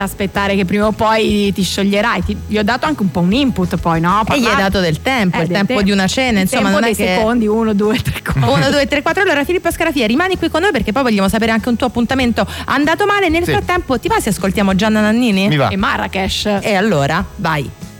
aspettare che prima o poi ti scioglierai. Gli ho dato anche un po' un input poi, no? E gli hai dato del tempo, il tempo di una cena, insomma, tempo non è dei che secondi, 1, 2, 3, 4. 1, 2, 3, 4. Allora Filippo Scarafia, rimani qui con noi perché poi vogliamo sapere anche un tuo appuntamento andato male. Nel frattempo ti va se ascoltiamo Gianna Nannini? Mi va. E Marrakesh. E allora vai.